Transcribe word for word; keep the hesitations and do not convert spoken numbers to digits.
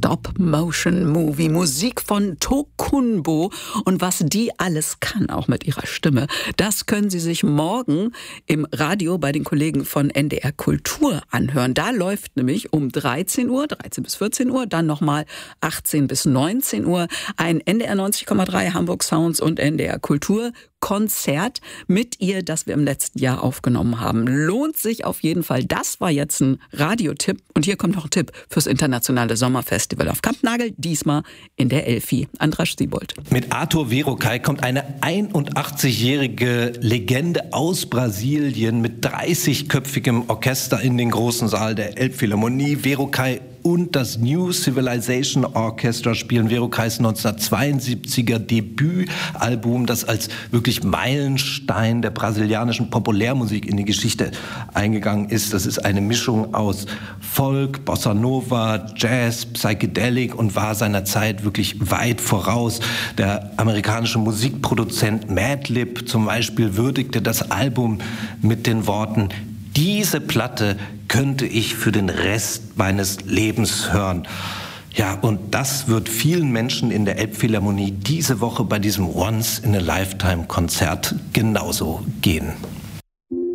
Stop-Motion-Movie, Musik von Tokunboh. Und was die alles kann, auch mit ihrer Stimme, das können Sie sich morgen im Radio bei den Kollegen von N D R Kultur anhören. Da läuft nämlich um dreizehn Uhr, dreizehn bis vierzehn Uhr, dann nochmal achtzehn bis neunzehn Uhr ein N D R neunzig Komma drei Hamburg Sounds und N D R Kultur Konzert mit ihr, das wir im letzten Jahr aufgenommen haben. Lohnt sich auf jeden Fall. Das war jetzt ein Radiotipp. Und hier kommt noch ein Tipp fürs internationale Sommerfestival auf Kampnagel, diesmal in der Elfi. Andras Siebold. Mit Arthur Verocai kommt eine einundachtzigjährige Legende aus Brasilien mit dreißigköpfigem Orchester in den großen Saal der Elbphilharmonie. Verocai und das New Civilization Orchestra spielen Verocais neunzehnhundertzweiundsiebziger Debütalbum, das als wirklich Meilenstein der brasilianischen Populärmusik in die Geschichte eingegangen ist. Das ist eine Mischung aus Folk, Bossa Nova, Jazz, Psychedelic und war seiner Zeit wirklich weit voraus. Der amerikanische Musikproduzent Madlib zum Beispiel würdigte das Album mit den Worten: Diese Platte könnte ich für den Rest meines Lebens hören. Ja, und das wird vielen Menschen in der Elbphilharmonie diese Woche bei diesem Once-in-a-Lifetime-Konzert genauso gehen.